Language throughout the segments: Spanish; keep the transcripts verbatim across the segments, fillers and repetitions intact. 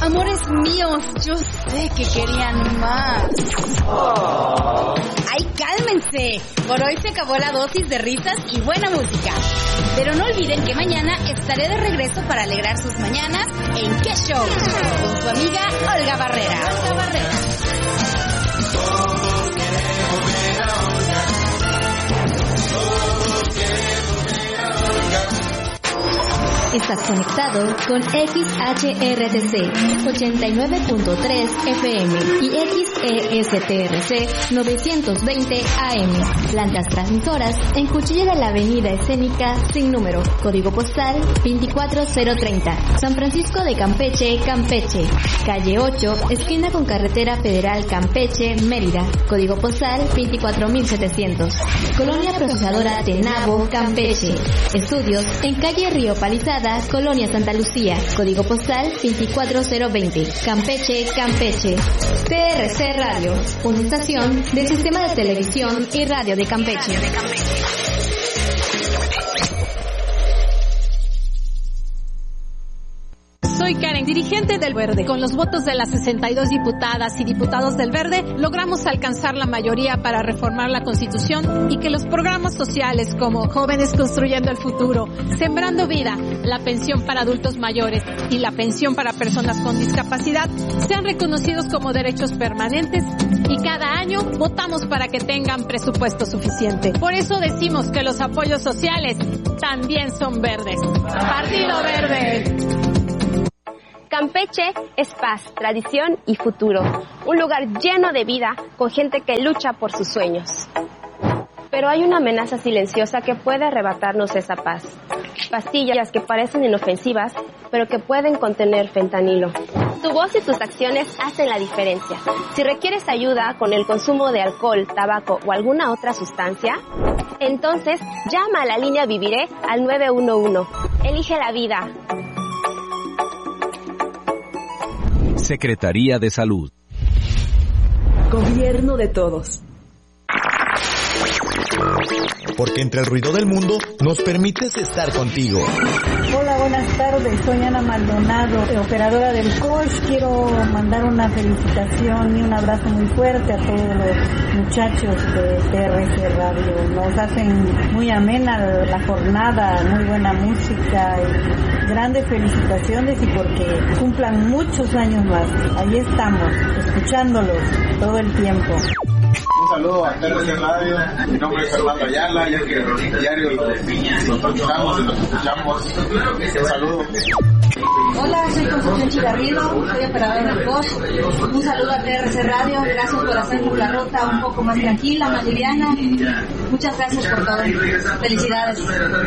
Amores míos, yo sé que querían más. Oh. ¡Ay, cálmense! Por hoy se acabó la dosis de risas y buena música. Pero no olviden que mañana estaré de regreso para alegrar sus mañanas en ¿Qué Show? Con su amiga Olga Barrera. Olga Barrera. Estás conectado con X H R T C ochenta y nueve punto tres F M y X E S T R C novecientos veinte A M. Plantas transmisoras en Cuchilla de la Avenida Escénica sin número. Código postal veinticuatro cero treinta. San Francisco de Campeche, Campeche. Calle ocho, esquina con Carretera Federal Campeche, Mérida. Código postal veinticuatro mil setecientos. Colonia Procesadora Tenabo, Campeche. Estudios en calle Río Palizada, Colonia Santa Lucía, código postal veinticuatro cero veinte, Campeche, Campeche. T R C Radio, una estación del Sistema de Televisión y Radio de Campeche. Soy Karen, dirigente del Verde. Con los votos de las sesenta y dos diputadas y diputados del Verde, logramos alcanzar la mayoría para reformar la Constitución y que los programas sociales como Jóvenes Construyendo el Futuro, Sembrando Vida, la pensión para adultos mayores y la pensión para personas con discapacidad sean reconocidos como derechos permanentes y cada año votamos para que tengan presupuesto suficiente. Por eso decimos que los apoyos sociales también son verdes. Partido Verde. Campeche es paz, tradición y futuro. Un lugar lleno de vida con gente que lucha por sus sueños. Pero hay una amenaza silenciosa que puede arrebatarnos esa paz. Pastillas que parecen inofensivas, pero que pueden contener fentanilo. Tu voz y tus acciones hacen la diferencia. Si requieres ayuda con el consumo de alcohol, tabaco o alguna otra sustancia, entonces llama a la línea Viviré al nueve uno uno. Elige la vida. Secretaría de Salud. Gobierno de todos. Porque entre el ruido del mundo nos permites estar contigo. Hola, buenas tardes. Soy Ana Maldonado, operadora del C O S H. Quiero mandar una felicitación y un abrazo muy fuerte a todos los muchachos de T R C Radio. Nos hacen muy amena la jornada, muy buena música y grandes felicitaciones y porque cumplan muchos años más. Ahí estamos, escuchándolos todo el tiempo. Un saludo a T R C Radio, mi nombre es Fernando Ayala, ya que diario los escuchamos y los escuchamos. Un saludo. Hola, soy Concepción Chigarrido, soy operadora del C O S H. Un saludo a T R C Radio, gracias por hacernos la ruta un poco más tranquila, más liviana. Muchas gracias por todo. Felicidades.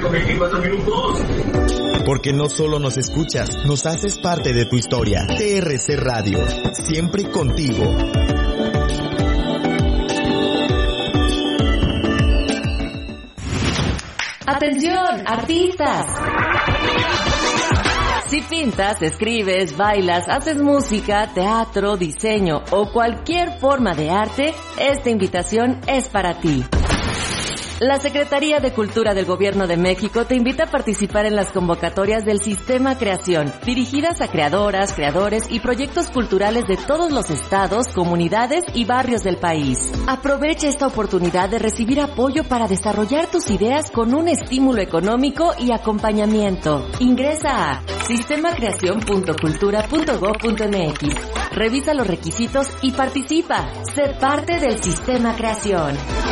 Porque no solo nos escuchas, nos haces parte de tu historia. T R C Radio, siempre contigo. ¡Atención, artistas! Si pintas, escribes, bailas, haces música, teatro, diseño o cualquier forma de arte, esta invitación es para ti. La Secretaría de Cultura del Gobierno de México te invita a participar en las convocatorias del Sistema Creación, dirigidas a creadoras, creadores y proyectos culturales de todos los estados, comunidades y barrios del país. Aprovecha esta oportunidad de recibir apoyo para desarrollar tus ideas con un estímulo económico y acompañamiento. Ingresa a sistema creación punto cultura punto gob punto mx. Revisa los requisitos y participa. Sé parte del Sistema Creación.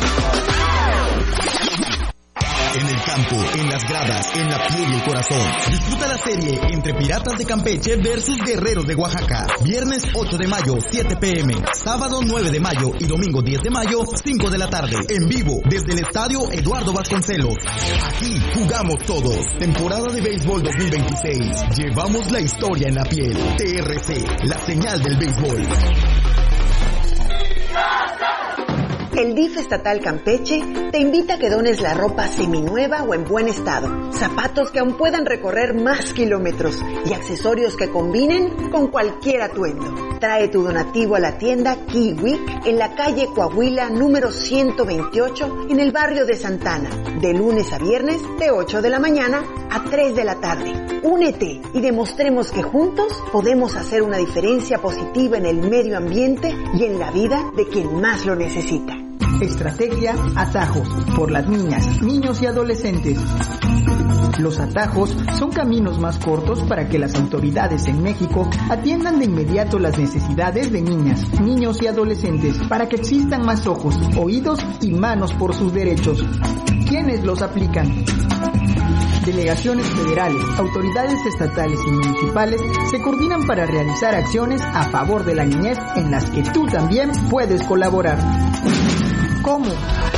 En el campo, en las gradas, en la piel y el corazón. Disfruta la serie entre Piratas de Campeche versus Guerreros de Oaxaca. Viernes ocho de mayo, siete pe eme. Sábado nueve de mayo y domingo diez de mayo, cinco de la tarde. En vivo, desde el Estadio Eduardo Vasconcelos. Aquí jugamos todos. Temporada de Béisbol dos mil veintiséis. Llevamos la historia en la piel. T R C, la señal del béisbol. El D I F estatal Campeche te invita a que dones la ropa seminueva o en buen estado, zapatos que aún puedan recorrer más kilómetros y accesorios que combinen con cualquier atuendo. Trae tu donativo a la tienda Kiwik en la calle Coahuila número ciento veintiocho en el barrio de Santana, de lunes a viernes de ocho de la mañana a tres de la tarde. Únete y demostremos que juntos podemos hacer una diferencia positiva en el medio ambiente y en la vida de quien más lo necesita. Estrategia Atajos, por las niñas, niños y adolescentes. Los atajos son caminos más cortos para que las autoridades en México atiendan de inmediato las necesidades de niñas, niños y adolescentes, para que existan más ojos, oídos y manos por sus derechos. ¿Quiénes los aplican? Delegaciones federales, autoridades estatales y municipales se coordinan para realizar acciones a favor de la niñez en las que tú también puedes colaborar. ¿Cómo?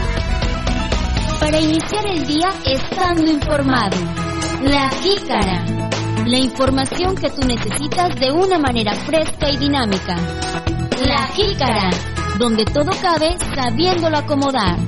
Para iniciar el día estando informado. La Jícara. La información que tú necesitas de una manera fresca y dinámica. La Jícara, donde todo cabe sabiéndolo acomodar.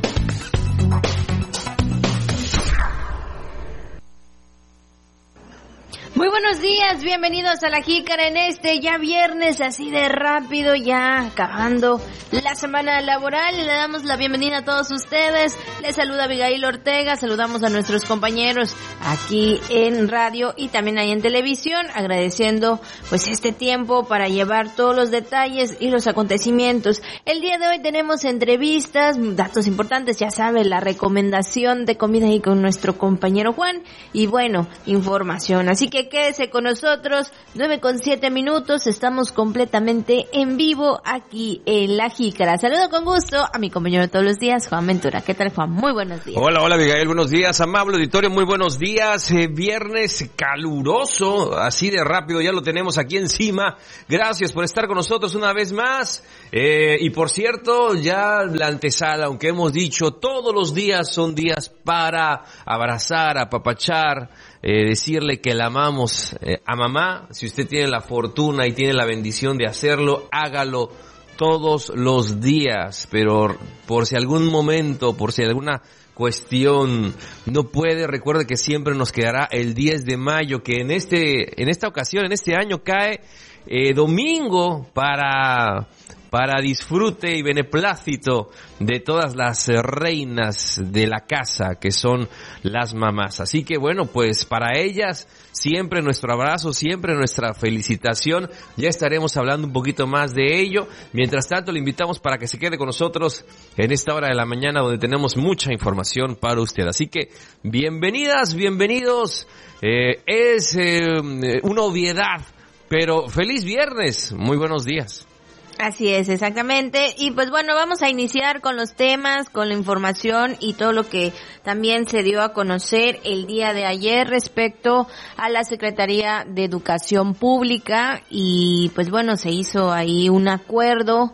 Muy buenos días, bienvenidos a La Jícara en este ya viernes, así de rápido, ya acabando la semana laboral. Le damos la bienvenida a todos ustedes. Les saluda Abigail Ortega, saludamos a nuestros compañeros aquí en radio y también ahí en televisión, agradeciendo pues este tiempo para llevar todos los detalles y los acontecimientos. El día de hoy tenemos entrevistas, datos importantes, ya sabe, la recomendación de comida ahí con nuestro compañero Juan y bueno, información. Así que quédese con nosotros, nueve con siete minutos, estamos completamente en vivo aquí en La Jícara. Saludo con gusto a mi compañero de todos los días, Juan Ventura. ¿Qué tal, Juan? Muy buenos días. Hola, hola, Miguel, buenos días, amable auditorio, muy buenos días. Eh, viernes caluroso, así de rápido, ya lo tenemos aquí encima. Gracias por estar con nosotros una vez más. Eh, y por cierto, ya la antesala, aunque hemos dicho, todos los días son días para abrazar, apapachar, eh, decirle que la amamos eh, a mamá. Si usted tiene la fortuna y tiene la bendición de hacerlo, hágalo todos los días, pero por si algún momento, por si alguna cuestión no puede, recuerde que siempre nos quedará el diez de mayo, que en este, en esta ocasión, en este año cae eh, domingo para para disfrute y beneplácito de todas las reinas de la casa, que son las mamás. Así que bueno, pues para ellas siempre nuestro abrazo, siempre nuestra felicitación. Ya estaremos hablando un poquito más de ello. Mientras tanto, le invitamos para que se quede con nosotros en esta hora de la mañana, donde tenemos mucha información para usted. Así que bienvenidas, bienvenidos. Eh, es eh, una obviedad, pero feliz viernes. Muy buenos días. Así es, exactamente. Y pues bueno, vamos a iniciar con los temas, con la información y todo lo que también se dio a conocer el día de ayer respecto a la Secretaría de Educación Pública. Y pues bueno, se hizo ahí un acuerdo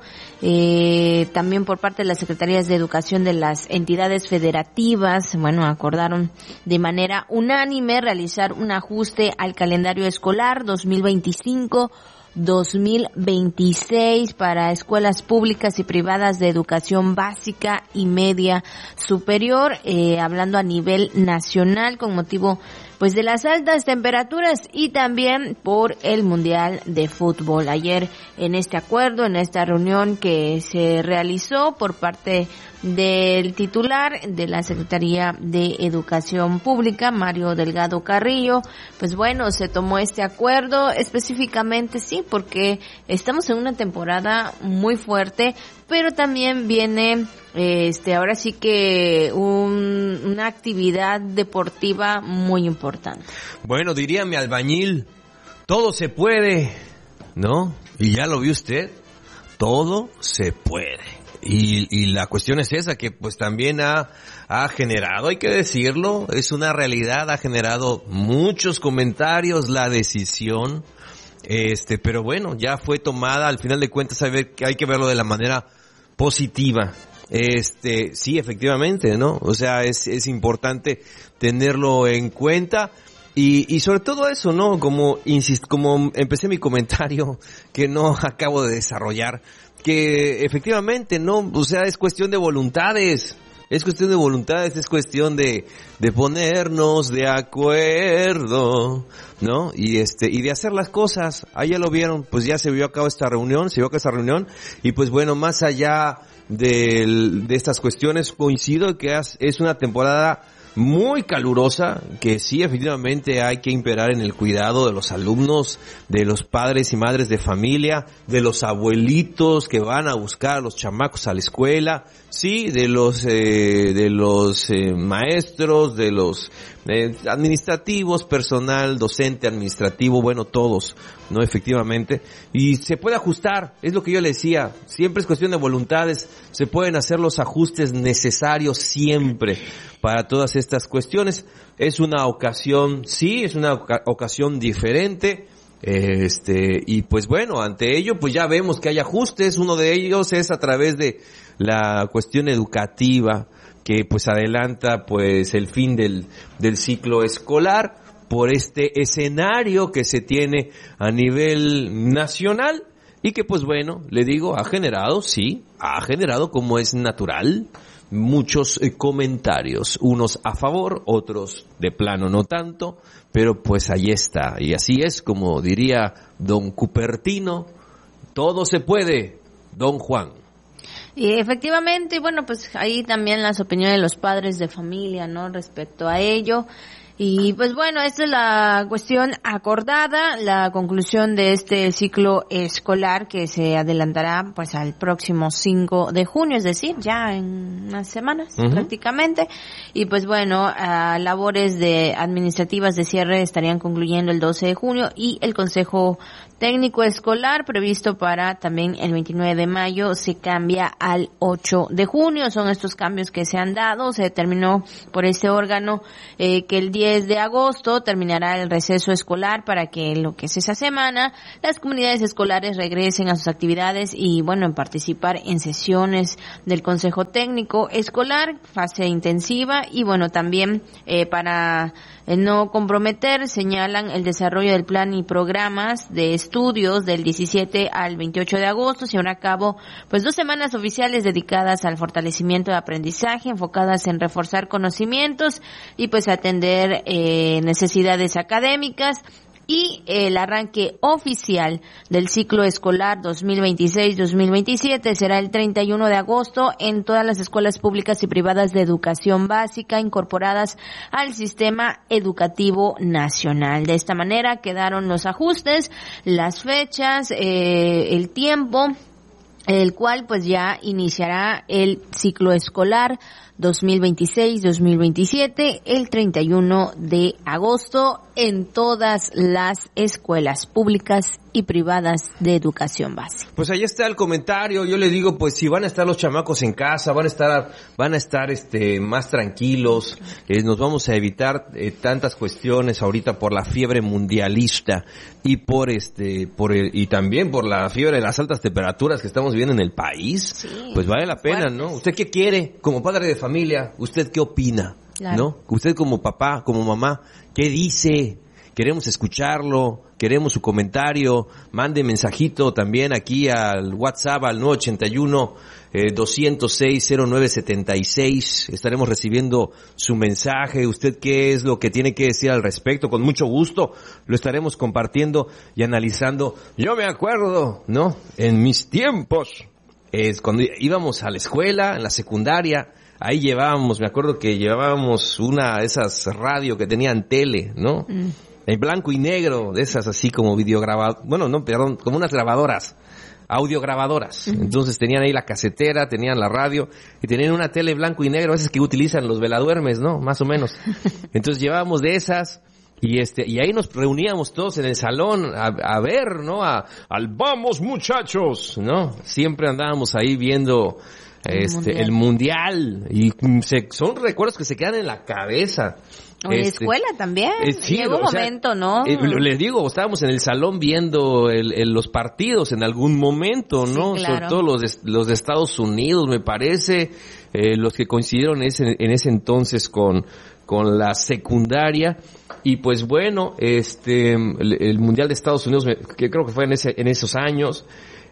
eh, también por parte de las Secretarías de Educación de las entidades federativas. Bueno, acordaron de manera unánime realizar un ajuste al calendario escolar dos mil veinticinco dos mil veintiséis para escuelas públicas y privadas de educación básica y media superior, eh, hablando a nivel nacional con motivo pues de las altas temperaturas y también por el Mundial de Fútbol. Ayer en este acuerdo, en esta reunión que se realizó por parte del titular de la Secretaría de Educación Pública, Mario Delgado Carrillo, pues bueno, se tomó este acuerdo específicamente, sí, porque estamos en una temporada muy fuerte, pero también viene este ahora sí que un, una actividad deportiva muy importante. Bueno, diría mi albañil, todo se puede, ¿no? Y ya lo vio usted, todo se puede. Y, y la cuestión es esa, que pues también ha, ha generado, hay que decirlo, es una realidad, ha generado muchos comentarios la decisión, este, pero bueno, ya fue tomada, al final de cuentas hay, ver, hay que verlo de la manera positiva. Este, sí, efectivamente, ¿no? O sea, es, es importante tenerlo en cuenta. Y, y sobre todo eso, ¿no? Como insist, como empecé mi comentario, que no acabo de desarrollar, que efectivamente, no, o sea, es cuestión de voluntades. Es cuestión de voluntades, es cuestión de, de ponernos de acuerdo, ¿no? Y este, y de hacer las cosas. Ahí ya lo vieron, pues ya se vio a cabo esta reunión, se vio a cabo esta reunión, y pues bueno, más allá de, de estas cuestiones, coincido que es, es una temporada muy calurosa, que sí, efectivamente hay que imperar en el cuidado de los alumnos, de los padres y madres de familia, de los abuelitos que van a buscar a los chamacos a la escuela, sí, de los eh, de los eh, maestros, de los eh, administrativos, personal, docente, administrativo, bueno, todos, ¿no? Efectivamente. Y se puede ajustar, es lo que yo le decía, siempre es cuestión de voluntades, se pueden hacer los ajustes necesarios siempre para todas estas cuestiones. Es una ocasión, sí, es una oca- ocasión diferente, este, y pues bueno, ante ello, pues ya vemos que hay ajustes. Uno de ellos es a través de la cuestión educativa, que pues adelanta pues el fin del, del ciclo escolar por este escenario que se tiene a nivel nacional y que pues bueno, le digo, ha generado, sí, ha generado, como es natural, muchos eh, comentarios, unos a favor, otros de plano no tanto, pero pues ahí está, y así es, como diría don Cupertino, todo se puede, don Juan. Y efectivamente, bueno, pues ahí también las opiniones de los padres de familia, ¿no? Respecto a ello. Y pues bueno, esta es la cuestión acordada, la conclusión de este ciclo escolar que se adelantará pues al próximo cinco de junio, es decir, ya en unas semanas uh-huh. prácticamente. Y pues bueno, uh, labores de administrativas de cierre estarían concluyendo el doce de junio y el Consejo Técnico Escolar previsto para también el veintinueve de mayo se cambia al ocho de junio. Son estos cambios que se han dado. Se determinó por este órgano eh, que el diez de agosto terminará el receso escolar para que lo que es esa semana las comunidades escolares regresen a sus actividades y bueno, en participar en sesiones del Consejo Técnico Escolar, fase intensiva y bueno, también eh, para eh, no comprometer, señalan el desarrollo del plan y programas de estudios del diecisiete al veintiocho de agosto. Se llevará a cabo pues dos semanas oficiales dedicadas al fortalecimiento de aprendizaje, enfocadas en reforzar conocimientos y pues atender eh, necesidades académicas. Y el arranque oficial del ciclo escolar dos mil veintiséis dos mil veintisiete será el treinta y uno de agosto en todas las escuelas públicas y privadas de educación básica incorporadas al sistema educativo nacional. De esta manera quedaron los ajustes, las fechas, eh, el tiempo, el cual pues ya iniciará el ciclo escolar dos mil veintiséis dos mil veintisiete el treinta y uno de agosto en todas las escuelas públicas y privadas de educación básica. Pues ahí está el comentario. Yo le digo, pues si van a estar los chamacos en casa, van a estar van a estar este más tranquilos, eh, nos vamos a evitar eh, tantas cuestiones ahorita por la fiebre mundialista y por este por el, y también por la fiebre de las altas temperaturas que estamos viviendo en el país. Sí, pues vale la pena, fuertes. ¿No? ¿Usted qué quiere como padre de familia? ¿Usted qué opina? Claro. ¿No? Usted como papá, como mamá, ¿qué dice? Queremos escucharlo, queremos su comentario, mande mensajito también aquí al WhatsApp al nueve ochenta y uno, doscientos seis, cero nueve setenta y seis. Estaremos recibiendo su mensaje. ¿Usted qué es lo que tiene que decir al respecto? Con mucho gusto lo estaremos compartiendo y analizando. Yo me acuerdo, ¿no? En mis tiempos, es cuando íbamos a la escuela, en la secundaria, ahí llevábamos, me acuerdo que llevábamos una de esas radio que tenían tele, ¿no? Mm. En blanco y negro, de esas así como videograbadoras, bueno, no, perdón, como unas grabadoras, audiograbadoras. Uh-huh. Entonces tenían ahí la casetera, tenían la radio y tenían una tele blanco y negro, esas que utilizan los veladuermes, ¿no? Más o menos. Entonces llevábamos de esas y este y ahí nos reuníamos todos en el salón a, a ver, ¿no? A, al vamos muchachos, ¿no? Siempre andábamos ahí viendo este el mundial, el mundial y se, son recuerdos que se quedan en la cabeza. O en este, la escuela también. Eh, sí, llegó un momento, sea, ¿no? Eh, les digo, estábamos en el salón viendo el, el, los partidos en algún momento, ¿no? Sí, claro. Sobre todo los de, los de Estados Unidos, me parece, eh, los que coincidieron en ese, en ese entonces con con la secundaria. Y pues bueno, este el, el Mundial de Estados Unidos, que creo que fue en ese en esos años.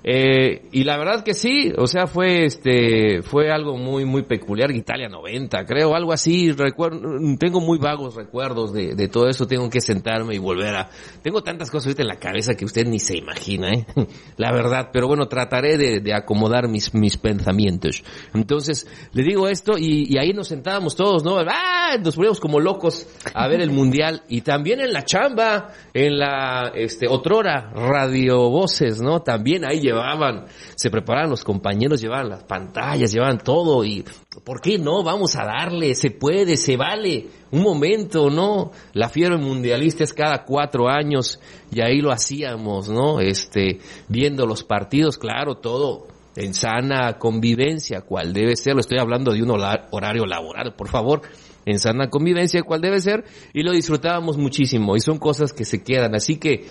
Eh, y la verdad que sí, o sea, fue este, fue algo muy, muy peculiar. Italia noventa, creo, algo así. Recuerdo, tengo muy vagos recuerdos de, de todo eso. Tengo que sentarme y volver a, tengo tantas cosas ahorita en la cabeza que usted ni se imagina, eh, la verdad. Pero bueno, trataré de, de acomodar mis, mis pensamientos. Entonces, le digo esto y, y ahí nos sentábamos todos, ¿no? ¡Ah! Nos poníamos como locos a ver el mundial. Y también en la chamba, en la, este, otrora Radio Voces, ¿no? También ahí llevaban, se preparaban los compañeros, llevaban las pantallas, llevaban todo y ¿por qué no? Vamos a darle, se puede, se vale, un momento, ¿no? La fiebre mundialista es cada cuatro años y ahí lo hacíamos, ¿no? Este, viendo los partidos, claro, todo en sana convivencia, cual debe ser, lo estoy hablando de un horario laboral, por favor, en sana convivencia, cual debe ser, y lo disfrutábamos muchísimo, y son cosas que se quedan, así que,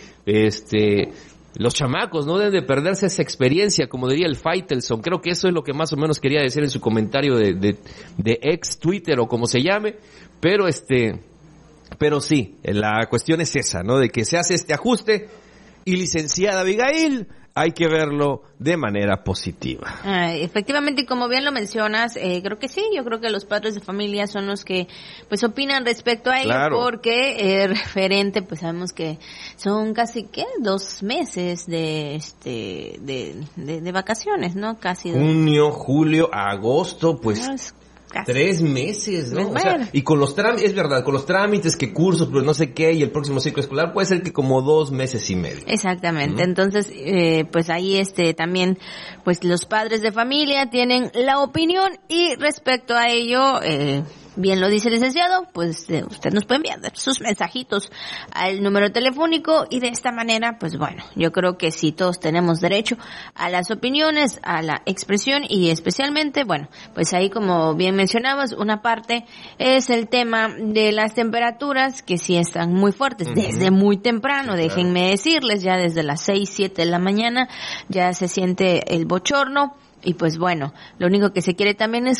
este, los chamacos no deben de perderse esa experiencia, como diría el Faitelson. Creo que eso es lo que más o menos quería decir en su comentario de, de, de ex Twitter o como se llame, pero este, pero sí, la cuestión es esa, ¿no? De que se hace este ajuste y licenciada Abigail, hay que verlo de manera positiva. Ah, efectivamente, como bien lo mencionas, eh, creo que sí, yo creo que los padres de familia son los que pues opinan respecto a ello, claro. Porque eh, referente, pues sabemos que son casi, ¿qué? Dos meses de este de, de, de vacaciones, ¿no? Casi. Dos. Junio, julio, agosto, pues... No, es... Casi. Tres meses, ¿no? O sea, y con los trámites, es verdad, con los trámites, que cursos, pero no sé qué, y el próximo ciclo escolar puede ser que como dos meses y medio. Exactamente. ¿Mm? Entonces, eh, pues ahí este también, pues los padres de familia tienen la opinión y respecto a ello, eh, bien lo dice el licenciado, pues eh, usted nos puede enviar sus mensajitos al número telefónico y de esta manera, pues bueno, yo creo que sí, todos tenemos derecho a las opiniones, a la expresión y especialmente, bueno, pues ahí como bien mencionabas, una parte es el tema de las temperaturas que sí están muy fuertes, uh-huh. Desde muy temprano, sí, déjenme claro. decirles, ya desde las seis, siete de la mañana ya se siente el bochorno. Y pues bueno, lo único que se quiere también es